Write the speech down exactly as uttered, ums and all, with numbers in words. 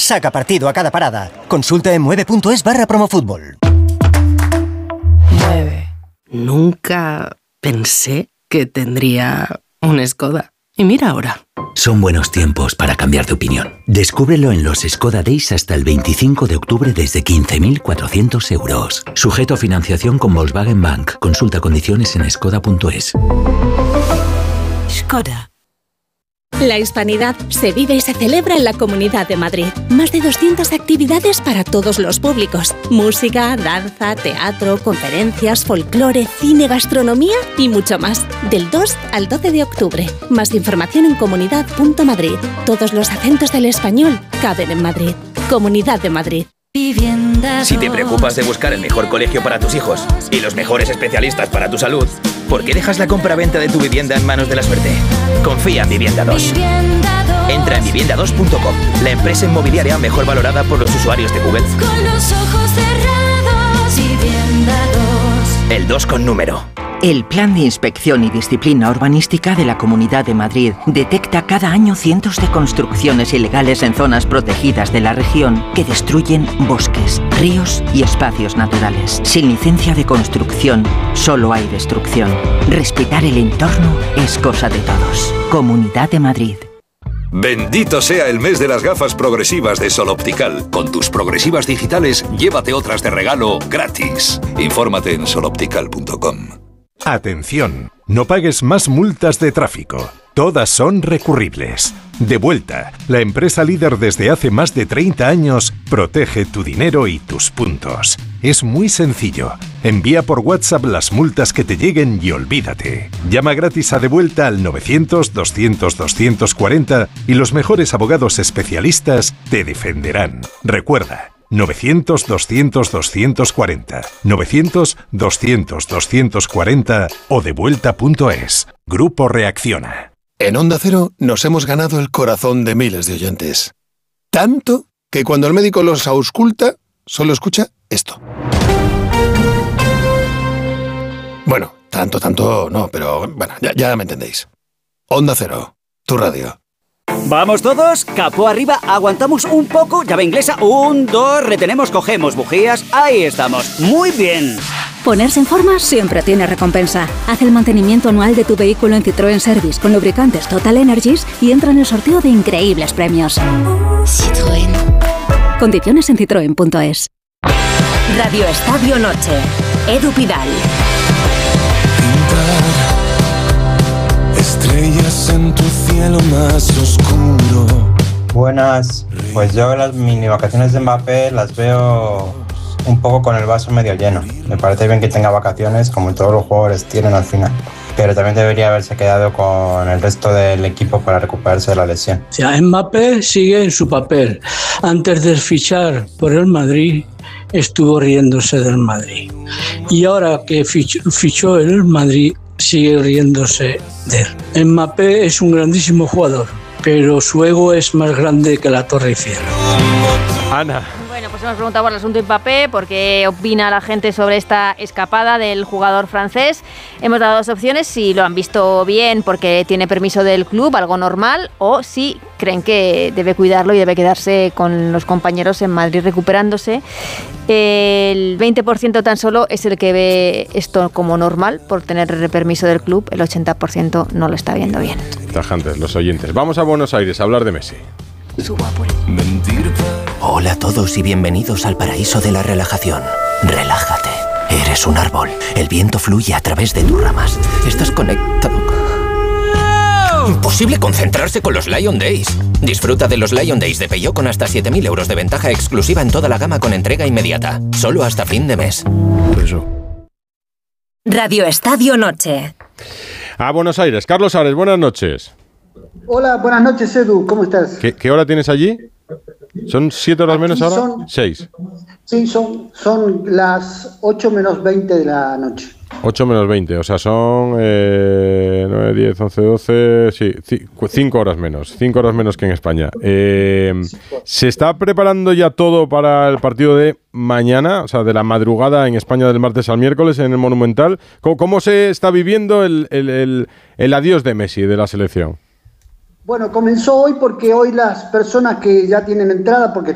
Saca partido a cada parada. Consulta en mueve.es barra promofútbol. Mueve. Nunca pensé que tendría un Skoda. Y mira ahora. Son buenos tiempos para cambiar de opinión. Descúbrelo en los Skoda Days hasta el veinticinco de octubre desde quince mil cuatrocientos euros. Sujeto a financiación con Volkswagen Bank. Consulta condiciones en skoda punto es. Skoda. La hispanidad se vive y se celebra en la Comunidad de Madrid. Más de doscientas actividades para todos los públicos. Música, danza, teatro, conferencias, folclore, cine, gastronomía y mucho más. Del dos al doce de octubre. Más información en comunidad punto madrid. Todos los acentos del español caben en Madrid. Comunidad de Madrid. Si te preocupas de buscar el mejor colegio para tus hijos y los mejores especialistas para tu salud, ¿por qué dejas la compra-venta de tu vivienda en manos de la suerte? Confía en Vivienda dos. Entra en vivienda dos punto com, la empresa inmobiliaria mejor valorada por los usuarios de Google. Con los ojos cerrados, Vivienda dos. El dos con número. El Plan de Inspección y Disciplina Urbanística de la Comunidad de Madrid detecta cada año cientos de construcciones ilegales en zonas protegidas de la región que destruyen bosques, ríos y espacios naturales. Sin licencia de construcción, solo hay destrucción. Respetar el entorno es cosa de todos. Comunidad de Madrid. Bendito sea el mes de las gafas progresivas de Sol Optical. Con tus progresivas digitales, llévate otras de regalo gratis. Infórmate en sol optical punto com. Atención, no pagues más multas de tráfico. Todas son recurribles. Devuelta, la empresa líder desde hace más de treinta años, protege tu dinero y tus puntos. Es muy sencillo. Envía por WhatsApp las multas que te lleguen y olvídate. Llama gratis a Devuelta al novecientos, doscientos, doscientos cuarenta y los mejores abogados especialistas te defenderán. Recuerda, novecientos, doscientos, doscientos cuarenta, novecientos, doscientos, doscientos cuarenta o devuelta punto es. Grupo Reacciona. En Onda Cero nos hemos ganado el corazón de miles de oyentes. Tanto que cuando el médico los ausculta, solo escucha esto. Bueno, tanto, tanto no, pero bueno, ya, ya me entendéis. Onda Cero, tu radio. Vamos todos, capó arriba, aguantamos un poco, llave inglesa, un, dos, retenemos, cogemos bujías, ahí estamos, muy bien. Ponerse en forma siempre tiene recompensa. Haz el mantenimiento anual de tu vehículo en Citroën Service con lubricantes Total Energies y entra en el sorteo de increíbles premios. Citroën. Condiciones en citroen punto es. Radio Estadio Noche. Edu Pidal. Estrellas en tu cielo más oscuro. Buenas, pues yo las mini vacaciones de Mbappé las veo un poco con el vaso medio lleno. Me parece bien que tenga vacaciones como todos los jugadores tienen al final, pero también debería haberse quedado con el resto del equipo para recuperarse de la lesión. O sea, Mbappé sigue en su papel. Antes de fichar por el Madrid estuvo riéndose del Madrid y ahora que fichó, fichó en el Madrid sigue riéndose de él. Mbappé es un grandísimo jugador, pero su ego es más grande que la Torre Eiffel. Ana. Bueno, pues hemos preguntado por el asunto Mbappé, por qué opina la gente sobre esta escapada del jugador francés. Hemos dado dos opciones, si lo han visto bien porque tiene permiso del club, algo normal, o si creen que debe cuidarlo y debe quedarse con los compañeros en Madrid recuperándose. El veinte por ciento tan solo es el que ve esto como normal por tener permiso del club, el ochenta por ciento no lo está viendo bien. Tajantes, los oyentes. Vamos a Buenos Aires a hablar de Messi. Hola a todos y bienvenidos al paraíso de la relajación. Relájate. Eres un árbol. El viento fluye a través de tus ramas. Estás conectado. Imposible concentrarse con los Lion Days. Disfruta de los Lion Days de Peugeot con hasta siete mil euros de ventaja exclusiva en toda la gama con entrega inmediata. Solo hasta fin de mes. Eso. Radio Estadio Noche. A Buenos Aires. Carlos Ares, buenas noches. Hola, buenas noches, Edu. ¿Cómo estás? ¿Qué, qué hora tienes allí? ¿Son siete horas Aquí menos ahora? Son, Seis. Sí, son, son las ocho menos veinte de la noche. ocho menos veinte, o sea, son eh, nueve, diez, once, doce, sí, cinco horas menos, cinco horas menos que en España. Eh, ¿Se está preparando ya todo para el partido de mañana, o sea, de la madrugada en España del martes al miércoles en el Monumental? ¿Cómo, cómo se está viviendo el, el, el, el adiós de Messi de la selección? Bueno, comenzó hoy porque hoy las personas que ya tienen entrada, porque